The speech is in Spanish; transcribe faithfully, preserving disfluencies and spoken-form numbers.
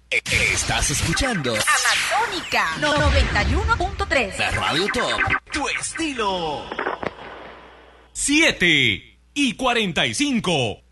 Estás escuchando Amazónica noventa y uno punto tres. La Radio Top. Tu estilo. siete y cuarenta y cinco.